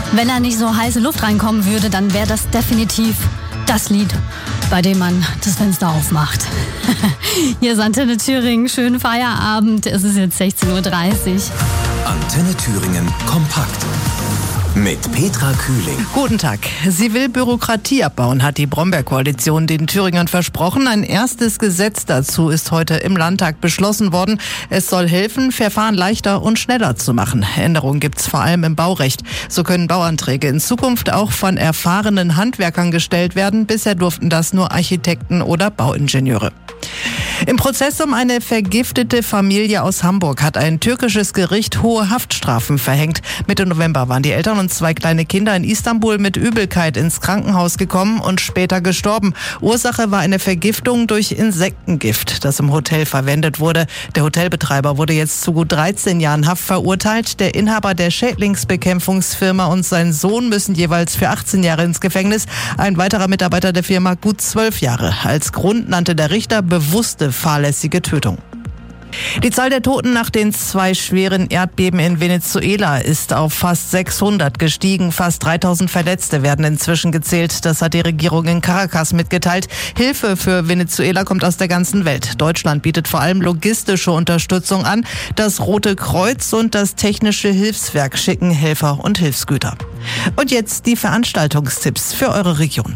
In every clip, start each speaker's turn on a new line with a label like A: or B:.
A: Wenn da nicht so heiße Luft reinkommen würde, dann wäre das definitiv das Lied, bei dem man das Fenster aufmacht. Hier ist Antenne Thüringen. Schönen Feierabend. Es ist jetzt 16:30 Uhr.
B: Antenne Thüringen kompakt. Mit Petra Kühling.
C: Guten Tag. Sie will Bürokratie abbauen, hat die Brombeer-Koalition den Thüringern versprochen. Ein erstes Gesetz dazu ist heute im Landtag beschlossen worden. Es soll helfen, Verfahren leichter und schneller zu machen. Änderungen gibt's vor allem im Baurecht. So können Bauanträge in Zukunft auch von erfahrenen Handwerkern gestellt werden. Bisher durften das nur Architekten oder Bauingenieure. Im Prozess um eine vergiftete Familie aus Hamburg hat ein türkisches Gericht hohe Haftstrafen verhängt. Mitte November waren die Eltern und 2 kleine Kinder in Istanbul mit Übelkeit ins Krankenhaus gekommen und später gestorben. Ursache war eine Vergiftung durch Insektengift, das im Hotel verwendet wurde. Der Hotelbetreiber wurde jetzt zu gut 13 Jahren Haft verurteilt. Der Inhaber der Schädlingsbekämpfungsfirma und sein Sohn müssen jeweils für 18 Jahre ins Gefängnis. Ein weiterer Mitarbeiter der Firma gut 12 Jahre. Als Grund nannte der Richter bewusste fahrlässige Tötung. Die Zahl der Toten nach den 2 schweren Erdbeben in Venezuela ist auf fast 600 gestiegen. Fast 3000 Verletzte werden inzwischen gezählt. Das hat die Regierung in Caracas mitgeteilt. Hilfe für Venezuela kommt aus der ganzen Welt. Deutschland bietet vor allem logistische Unterstützung an. Das Rote Kreuz und das Technische Hilfswerk schicken Helfer und Hilfsgüter. Und jetzt die Veranstaltungstipps für eure Region.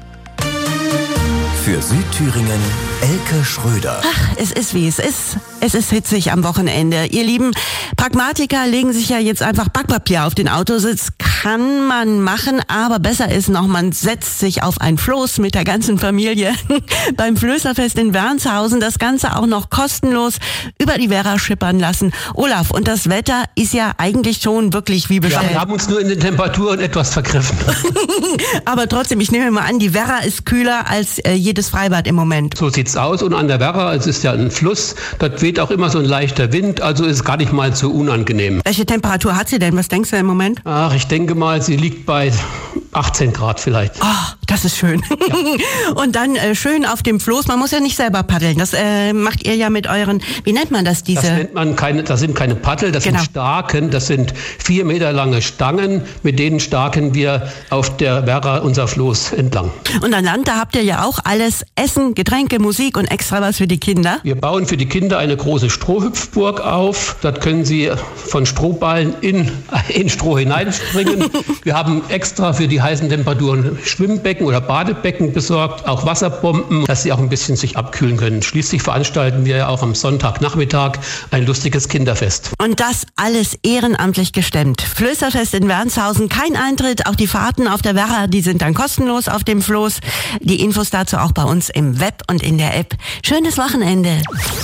B: Für Südthüringen Elke Schröder.
D: Ach, es ist wie es ist. Es ist hitzig am Wochenende. Ihr lieben Pragmatiker legen sich ja jetzt einfach Backpapier auf den Autositz. Kann man machen, aber besser ist noch, man setzt sich auf ein Floß mit der ganzen Familie beim Flößerfest in Wernshausen. Das Ganze auch noch kostenlos über die Werra schippern lassen. Olaf, und das Wetter ist ja eigentlich schon wirklich wie bestellt.
E: Ja, wir haben uns nur in den Temperaturen etwas vergriffen.
D: Aber trotzdem, ich nehme mal an, die Werra ist kühler als jedes Freibad im Moment.
E: So sieht's aus. Und an der Werra, es ist ja ein Fluss, dort weht auch immer so ein leichter Wind, also ist gar nicht mal so unangenehm.
D: Welche Temperatur hat sie denn? Was denkst du im Moment?
E: Ach, ich denke mal, sie liegt bei 18 Grad vielleicht.
D: Oh, das ist schön. Ja. Und dann schön auf dem Floß. Man muss ja nicht selber paddeln. Das macht ihr ja mit euren, wie nennt man das?
E: Das nennt man das sind keine Paddel, das sind Staken. Das sind 4 Meter lange Stangen. Mit denen staken wir auf der Werra unser Floß entlang.
D: Und an Land, da habt ihr ja auch alles: Essen, Getränke, Musik und extra was für die Kinder.
E: Wir bauen für die Kinder eine große Strohhüpfburg auf. Dort können sie von Strohballen in Stroh hineinspringen. Wir haben extra für die heißen Temperaturen Schwimmbecken oder Badebecken besorgt, auch Wasserbomben, dass sie auch ein bisschen sich abkühlen können. Schließlich veranstalten wir ja auch am Sonntagnachmittag ein lustiges Kinderfest.
D: Und das alles ehrenamtlich gestemmt. Flößerfest in Wernshausen, kein Eintritt. Auch die Fahrten auf der Werra, die sind dann kostenlos auf dem Floß. Die Infos dazu auch bei uns im Web und in der App. Schönes Wochenende.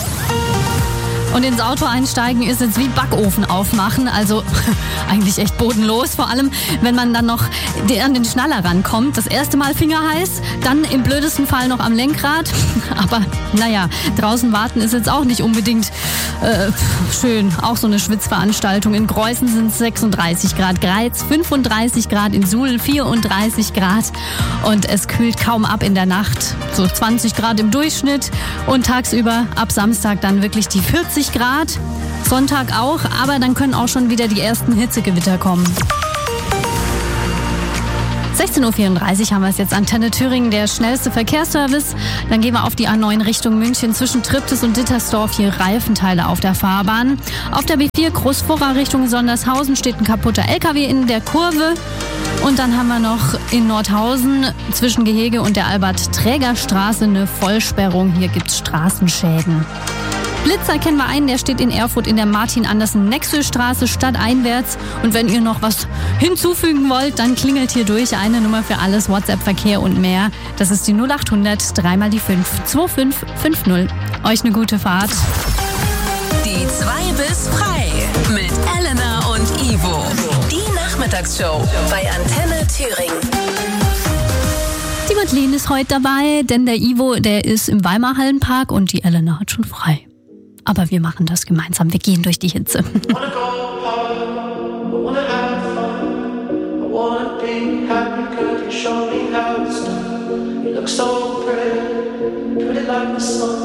A: Und ins Auto einsteigen ist jetzt wie Backofen aufmachen, also eigentlich echt bodenlos, vor allem wenn man dann noch an den Schnaller rankommt. Das erste Mal fingerheiß, dann im blödesten Fall noch am Lenkrad, aber naja, draußen warten ist jetzt auch nicht unbedingt schön. Auch so eine Schwitzveranstaltung. In Greußen sind es 36 Grad, Greiz 35 Grad, in Suhl 34 Grad und es kühlt kaum ab in der Nacht, so 20 Grad im Durchschnitt und tagsüber ab Samstag dann wirklich die 40 Grad, Sonntag auch, aber dann können auch schon wieder die ersten Hitzegewitter kommen. 16:34 Uhr haben wir es jetzt. Antenne Thüringen, der schnellste Verkehrsservice. Dann gehen wir auf die A9 Richtung München. Zwischen Triptis und Dittersdorf hier Reifenteile auf der Fahrbahn. Auf der B4 Großfurra Richtung Sondershausen steht ein kaputter LKW in der Kurve. Und dann haben wir noch in Nordhausen zwischen Gehege und der Albert-Träger-Straße eine Vollsperrung. Hier gibt es Straßenschäden. Blitzer kennen wir einen, der steht in Erfurt in der Martin-Andersen-Nexö-Straße stadteinwärts. Und wenn ihr noch was hinzufügen wollt, dann klingelt hier durch eine Nummer für alles, WhatsApp-Verkehr und mehr. Das ist die 0800 3 mal die 5 2550. Euch eine gute Fahrt.
F: Die 2 bis frei mit Elena und Ivo. Die Nachmittagsshow bei Antenne Thüringen.
A: Die Madeleine ist heute dabei, denn der Ivo, der ist im Weimar Hallenpark und die Elena hat schon frei. Aber wir machen das gemeinsam. Wir gehen durch die Hitze.